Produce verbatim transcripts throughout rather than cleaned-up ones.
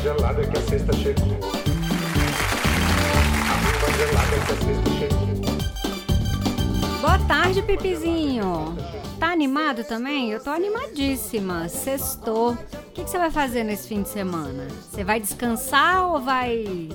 gelada que a sexta chegou. A chuva gelada que a sexta chegou. Boa tarde, Pipizinho. Tá animado também? Eu tô animadíssima. Sextou. O que, que você vai fazer nesse fim de semana? Você vai descansar ou vai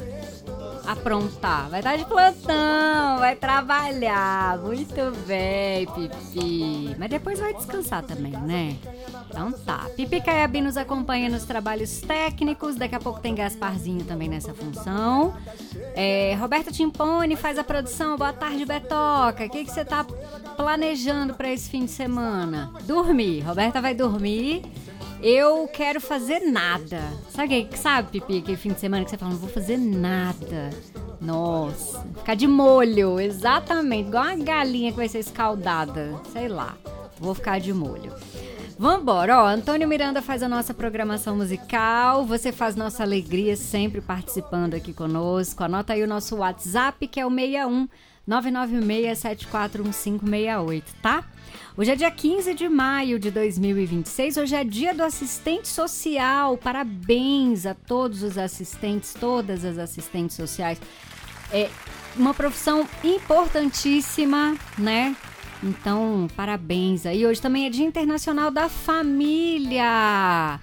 aprontar? Vai estar de plantão, vai trabalhar. Muito bem, Pipi. Mas depois vai descansar também, né? Então tá. Pipi Caiabi nos acompanha nos trabalhos técnicos. Daqui a pouco tem Gasparzinho também nessa função. É, Roberta Timpone faz a produção. Boa tarde, Betoca. O que, que você tá planejando para esse fim de semana? Dormir. Roberta vai dormir. Eu quero fazer nada. Sabe, sabe, Pipi, aquele fim de semana que você fala, não vou fazer nada. Nossa, ficar de molho, exatamente, igual uma galinha que vai ser escaldada. Sei lá, vou ficar de molho. Vambora, ó, Antônio Miranda faz a nossa programação musical, você faz nossa alegria sempre participando aqui conosco. Anota aí o nosso WhatsApp, que é o seis um nove nove seis sete quatro um cinco seis oito, tá? Hoje é dia quinze de maio de dois mil e vinte e seis, hoje é dia do assistente social. Parabéns a todos os assistentes, todas as assistentes sociais. É uma profissão importantíssima, né? Então, parabéns aí. Hoje também é Dia Internacional da Família.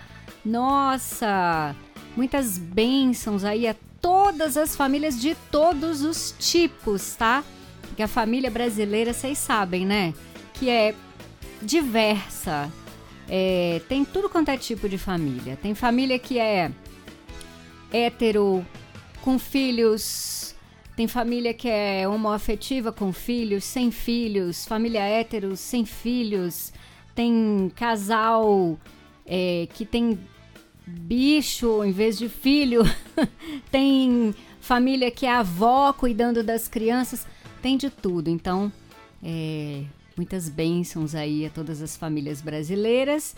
Nossa, muitas bênçãos aí a todas as famílias de todos os tipos, tá? Porque a família brasileira, vocês sabem, né? Que é diversa, é, tem tudo quanto é tipo de família. Tem família que é hétero, com filhos, tem família que é homoafetiva com filhos, sem filhos, família hétero, sem filhos, tem casal é, que tem bicho em vez de filho, tem família que é avó cuidando das crianças, tem de tudo. Então, é... muitas bênçãos aí a todas as famílias brasileiras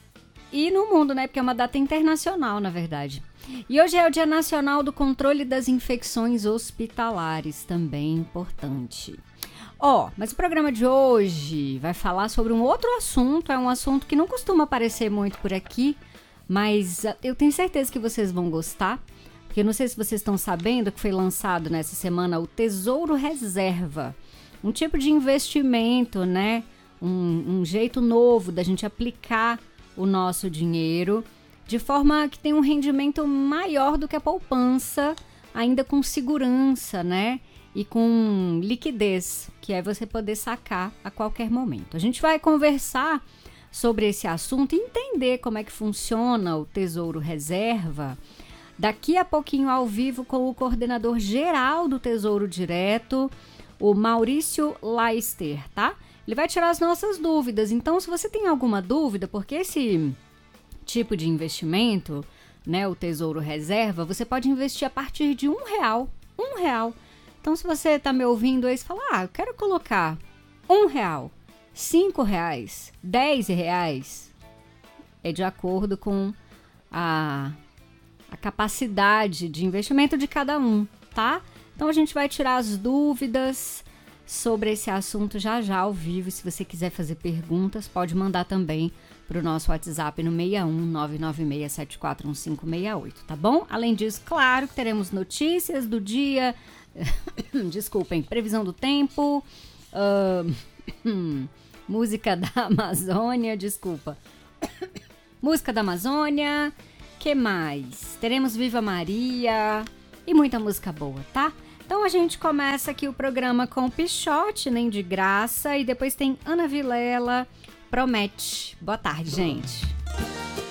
e no mundo, né? Porque é uma data internacional, na verdade. E hoje é o Dia Nacional do Controle das Infecções Hospitalares, também importante. Ó, oh, mas o programa de hoje vai falar sobre um outro assunto, é um assunto que não costuma aparecer muito por aqui, mas eu tenho certeza que vocês vão gostar, porque eu não sei se vocês estão sabendo que foi lançado nessa semana o Tesouro Reserva. Um tipo de investimento, né? Um, um jeito novo da gente aplicar o nosso dinheiro de forma que tem um rendimento maior do que a poupança, ainda com segurança, né? E com liquidez, que é você poder sacar a qualquer momento. A gente vai conversar sobre esse assunto e entender como é que funciona o Tesouro Reserva daqui a pouquinho ao vivo com o coordenador geral do Tesouro Direto, o Maurício Leister, tá? Ele vai tirar as nossas dúvidas. Então, se você tem alguma dúvida, porque esse tipo de investimento, né, o Tesouro Reserva, você pode investir a partir de um real. Um real. Então, se você tá me ouvindo aí, você fala, ah, eu quero colocar um real, cinco reais, dez reais, é de acordo com a, a capacidade de investimento de cada um, tá? Então a gente vai tirar as dúvidas sobre esse assunto já já ao vivo. Se você quiser fazer perguntas, pode mandar também para o nosso WhatsApp no seis um nove nove seis sete quatro um cinco seis oito, tá bom? Além disso, claro que teremos notícias do dia, desculpem, previsão do tempo, uh, música da Amazônia, desculpa, música da Amazônia, que mais? Teremos Viva Maria e muita música boa, tá? Então a gente começa aqui o programa com Pichote, nem de graça, e depois tem Ana Vilela, Promete. Boa tarde, gente.